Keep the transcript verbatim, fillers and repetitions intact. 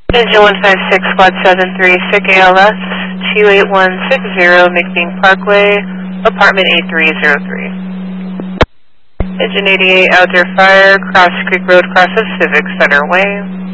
Engine one five six, squad seven three, S I C A L S, two eight one six zero, McBean Parkway, apartment eight three zero three. Engine eighty-eight, outdoor fire, Cross Creek Road, cross of Civic Center Way.